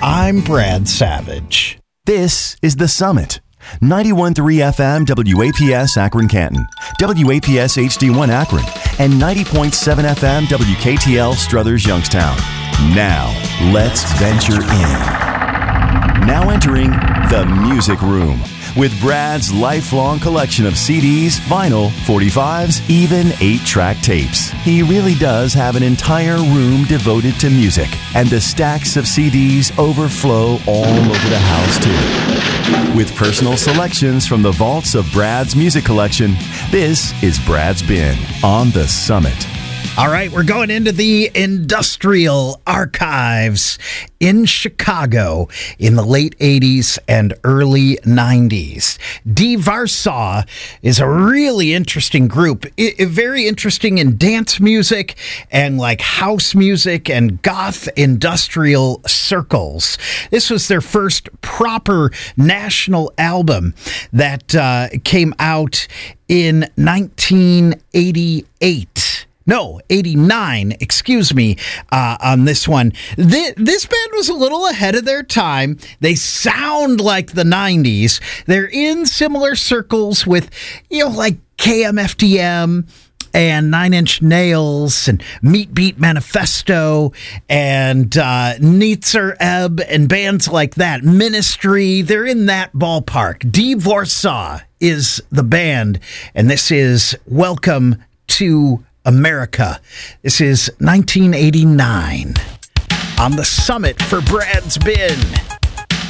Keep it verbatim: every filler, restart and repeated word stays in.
I'm Brad Savage. This is The Summit. ninety-one point three F M W A P S Akron Canton, W A P S H D one Akron, and ninety point seven F M W K T L Struthers Youngstown. Now, let's venture in. Now entering The Music Room with Brad's lifelong collection of C Ds, vinyl, forty-fives, even eight-track tapes. He really does have an entire room devoted to music, and the stacks of C Ds overflow all over the house, too. With personal selections from the vaults of Brad's music collection, this is Brad's Bin on The Summit. All right, we're going into the Industrial Archives in Chicago in the late eighties and early nineties. Dee Warsaw is a really interesting group, I- very interesting in dance music and like house music and goth industrial circles. This was their first proper national album that uh, came out in nineteen eighty-eight. No, eighty-nine, excuse me, uh, on this one. This, this band was a little ahead of their time. They sound like the nineties. They're in similar circles with, you know, like K M F D M and Nine Inch Nails and Meat Beat Manifesto and uh, Neitzer Ebb and bands like that. Ministry, they're in that ballpark. Dee Warsaw is the band, and this is Welcome to America. This is nineteen eighty-nine on The Summit for Brad's Bin.